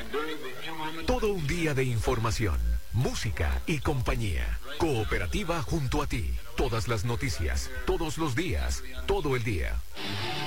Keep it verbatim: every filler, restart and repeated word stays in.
Todo un día de información, música y compañía. Cooperativa junto a ti. Todas las noticias, todos los días, todo el día.